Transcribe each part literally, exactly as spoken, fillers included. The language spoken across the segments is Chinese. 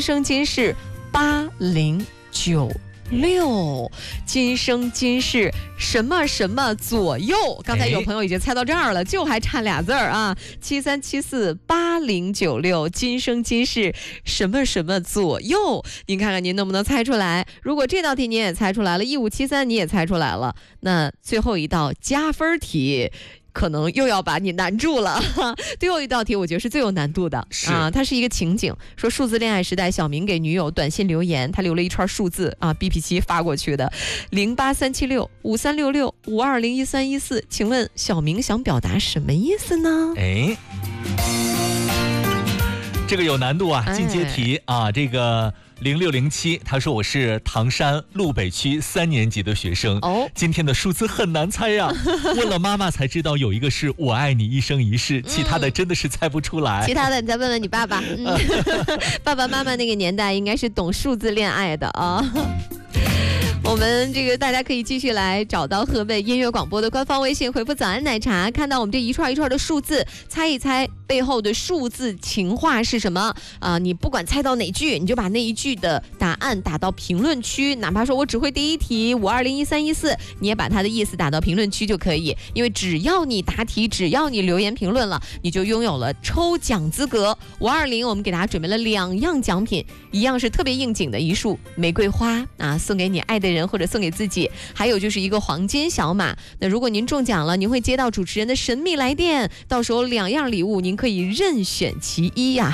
今生今世八零九六，今生今世什么什么左右？刚才有朋友已经猜到这儿了，就还差俩字儿啊，七三七四八零九六，今生今世什么什么左右？您看看您能不能猜出来？如果这道题您也猜出来了，一五七三你也猜出来了，那最后一道加分题可能又要把你难住了。最后一道题我觉得是最有难度的啊，它是一个情景，说数字恋爱时代，小明给女友短信留言，他留了一串数字啊 B P 七 发过去的零八三七六五三六六五二零一三一四，请问小明想表达什么意思呢？ 哎，这个有难度啊，进阶题、哎、啊，这个零六零七，他说我是唐山路北区三年级的学生。哦，今天的数字很难猜呀、啊，问了妈妈才知道有一个是我爱你一生一世，其他的真的是猜不出来。 嗯、其他的你再问问你爸爸，嗯、爸爸妈妈那个年代应该是懂数字恋爱的啊。我们这个大家可以继续来找到河北音乐广播的官方微信，回复早安奶茶，看到我们这一串一串的数字，猜一猜背后的数字情话是什么啊、呃？你不管猜到哪句，你就把那一句的答案打到评论区，哪怕说我只会第一题五二零一三一四，你也把它的意思打到评论区就可以，因为只要你答题，只要你留言评论了，你就拥有了抽奖资格。五二零我们给大家准备了两样奖品，一样是特别应景的一束玫瑰花啊，送给你爱的人或者送给自己，还有就是一个黄金小马。那如果您中奖了，您会接到主持人的神秘来电，到时候两样礼物您可以任选其一呀、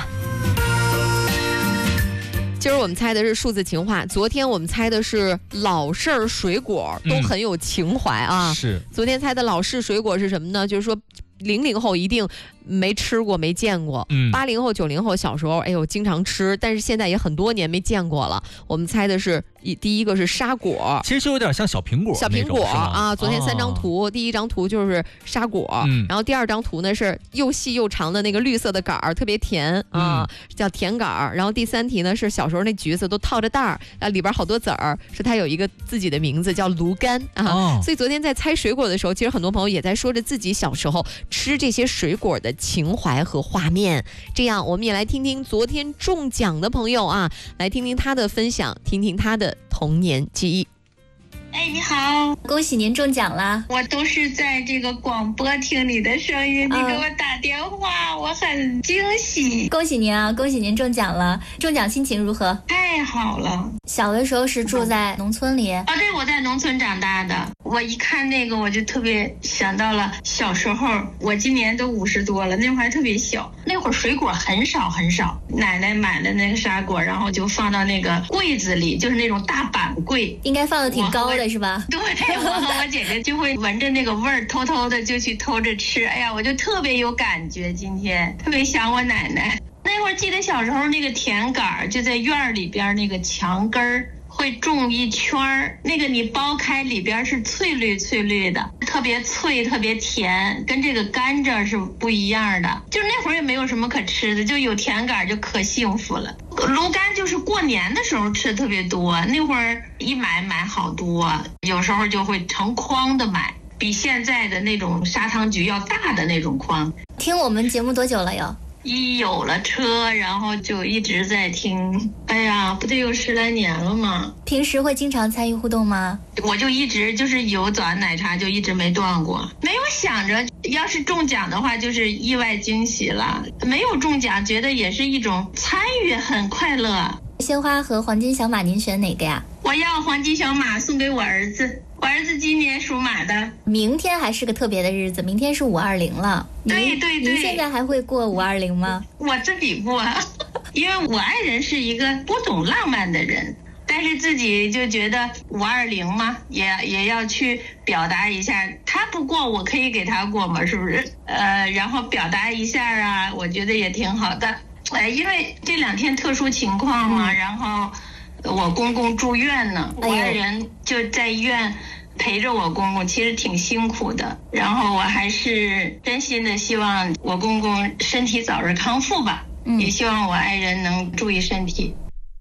啊。今儿我们猜的是数字情话，昨天我们猜的是老式儿水果，都很有情怀啊。 嗯、是， 昨天猜的老式水果是什么呢？就是说零零后一定没吃过没见过，八零后九零后小时候哎呦经常吃，但是现在也很多年没见过了。我们猜的是一第一个是沙果， 其实就有点像小苹果小苹果啊。昨天三张图、哦、第一张图就是沙果、嗯、然后第二张图呢是又细又长的那个绿色的杆儿，特别甜啊、嗯，叫甜杆儿。然后第三题呢是小时候那橘子都套着袋儿啊，里边好多籽儿，是它有一个自己的名字叫芦柑啊、哦。所以昨天在猜水果的时候，其实很多朋友也在说着自己小时候吃这些水果的情怀和画面。这样我们也来听听昨天中奖的朋友啊，来听听他的分享，听听他的童年记忆。 哎，你好， 恭喜您中奖啦！ 我都是在这个广播听你的声音，嗯、你给我打电话，我很惊喜。 恭喜您啊，恭喜您中奖了！中奖心情如何？ 太好了！ 小的时候是住在农村里啊？对，我在农村长大的。我一看那个，我就特别想到了小时候。我今年都五十多了，那会儿还特别小。那会儿水果很少很少，奶奶买的那个沙果，然后就放到那个柜子里，就是那种大板柜， 应该放的挺高的是吧？ 对，我和我姐姐就会闻着那个味儿，偷偷的就去偷着吃。哎呀，我就特别有感觉，今天特别想我奶奶。那会儿记得小时候那个甜杆儿就在院里边那个墙根儿会种一圈儿，那个你剥开里边是翠绿翠绿的，特别脆特别甜，跟这个甘蔗是不一样的。就那会儿也没有什么可吃的，就有甜杆就可幸福了。芦柑就是过年的时候吃的特别多，那会儿一买买好多，有时候就会成筐的买，比现在的那种砂糖橘要大的那种筐。 听我们节目多久了哟？ 一有了车，然后就一直在听。哎呀，不得有十来年了吗？ 平时会经常参与互动吗？ 我就一直就是有早安奶茶就一直没断过，没有想着要是中奖的话就是意外惊喜了，没有中奖觉得也是一种参与，很快乐。 鲜花和黄金小马您选哪个呀？ 我要黄金小马送给我儿子，我儿子今年属马的。 明天还是个特别的日子，明天是五二零了。 对对对， 您现在还会过五二零吗？ 我自己过，因为我爱人是一个不懂浪漫的人，但是自己就觉得五二零嘛，也也要去表达一下。他不过，我可以给他过嘛，是不是？呃，然后表达一下啊，我觉得也挺好的。哎，因为这两天特殊情况嘛，然后我公公住院呢，我爱人就在医院陪着我公公，其实挺辛苦的。然后我还是真心的希望我公公身体早日康复吧，嗯、也希望我爱人能注意身体。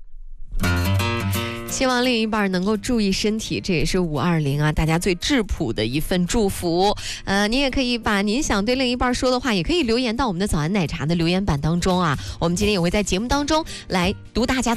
希望另一半能够注意身体，这也是五二零啊大家最质朴的一份祝福。呃，您也可以把您想对另一半说的话，也可以留言到我们的早安奶茶的留言板当中啊。我们今天也会在节目当中来读大家